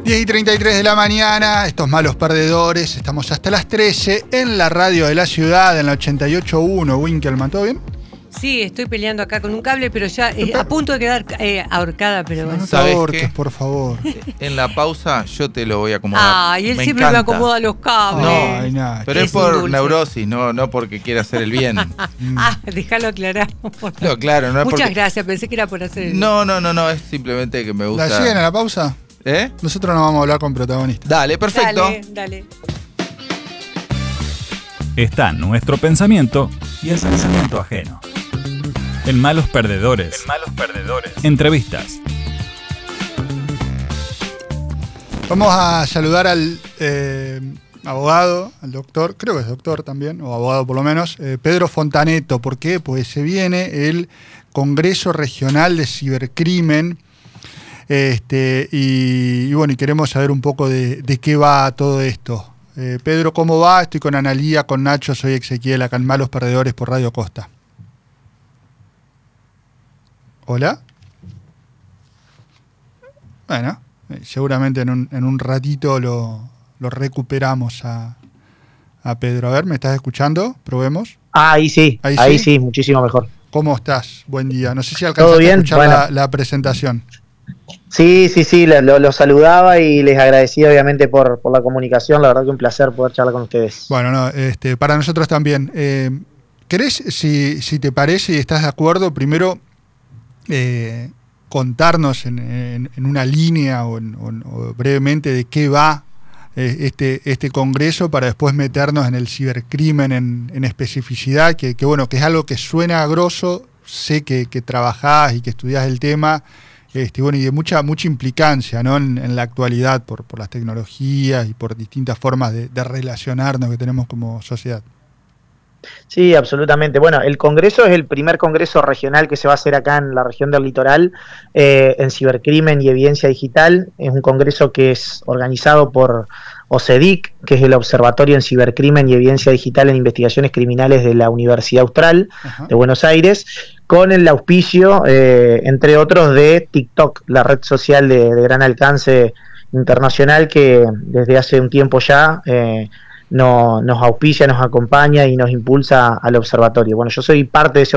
10:33 de la mañana, estos malos perdedores, estamos hasta las 13 en la radio de la ciudad, en la 88.1. Winkelmann, ¿todo bien? Sí, estoy peleando acá con un cable, pero ya a punto de quedar ahorcada, pero bueno. No te ahorques, por favor. En la pausa yo te lo voy a acomodar. Y él siempre me acomoda los cables. Ay, nada. Pero es por neurosis, no porque quiera hacer el bien. Déjalo aclarar. No, claro, no es Muchas porque... gracias, pensé que era por hacer el... No, es simplemente que me gusta. ¿La siguen a la pausa? Nosotros no vamos a hablar con protagonistas. Dale, perfecto. Dale. Está nuestro pensamiento y el pensamiento ajeno. En Malos Perdedores. Entrevistas. Vamos a saludar al abogado, al doctor, creo que es doctor también, o abogado por lo menos, Pedro Fontaneto. ¿Por qué? Pues se viene el Congreso Regional de Cibercrimen. Y bueno, y queremos saber un poco de qué va todo esto. Pedro, ¿cómo va? Estoy con Analía, con Nacho, soy Ezequiel, acá en Malos Perdedores por Radio Costa. ¿Hola? Bueno, seguramente en un ratito lo recuperamos a Pedro. A ver, ¿me estás escuchando? Probemos. Ahí sí, muchísimo mejor. ¿Cómo estás? Buen día. No sé si alcanzaste a escuchar la presentación. Sí, lo saludaba y les agradecía obviamente por la comunicación. La verdad que un placer poder charlar con ustedes. Bueno, para nosotros también. ¿Querés, si te parece y estás de acuerdo, primero contarnos en una línea o brevemente de qué va este congreso para después meternos en el cibercrimen en especificidad, que es algo que suena grosso, sé que trabajás y que estudiás el tema, y de mucha implicancia, ¿no? en la actualidad por las tecnologías y por distintas formas de relacionarnos que tenemos como sociedad. Sí, absolutamente. Bueno, el congreso es el primer congreso regional que se va a hacer acá en la región del Litoral en cibercrimen y evidencia digital. Es un congreso que es organizado por OCEDIC, que es el Observatorio en Cibercrimen y Evidencia Digital en Investigaciones Criminales de la Universidad Austral de Buenos Aires, con el auspicio, entre otros, de TikTok, la red social de gran alcance internacional que desde hace un tiempo ya nos auspicia, nos acompaña y nos impulsa al observatorio. Bueno, yo soy parte de ese